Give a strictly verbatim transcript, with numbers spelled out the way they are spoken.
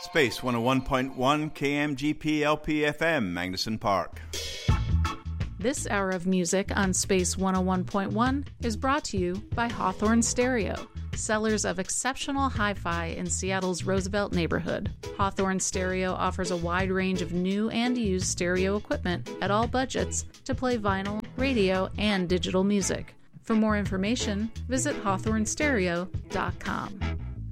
Space one oh one point one K M G P L P F M, Magnuson Park. This hour of music on Space one oh one point one is brought to you by Hawthorne Stereo, sellers of exceptional hi-fi in Seattle's Roosevelt neighborhood. Hawthorne Stereo offers a wide range of new and used stereo equipment at all budgets to play vinyl, radio, and digital music. For more information, visit hawthorne stereo dot com.